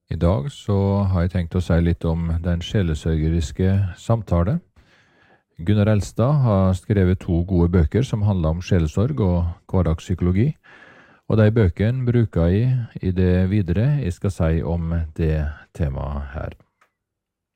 I dag så har jeg tenkt å si litt om den sjelesørgeriske samtale. Gunnar Elstad har skrevet to gode bøker som handler om sjelesorg og hverdagspsykologi, og de bøkene bruker jeg i det videre jeg skal si om det temaet her.